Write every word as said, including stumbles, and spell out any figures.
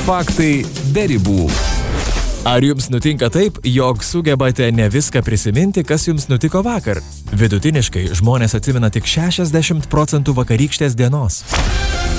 Faktai be ribų. Ar jums nutinka taip, jog sugebate ne viską prisiminti, kas jums nutiko vakar? Vidutiniškai žmonės atsimena tik šešiasdešimt procentų vakarykštės dienos.